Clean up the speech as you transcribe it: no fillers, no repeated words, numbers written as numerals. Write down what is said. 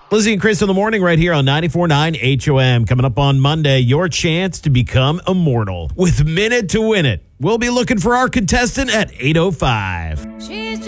Lizzie and Chris in the morning right here on 94.9 HOM. Coming up on Monday, your chance to become immortal with Minute to Win It. We'll be looking for our contestant at 8:05.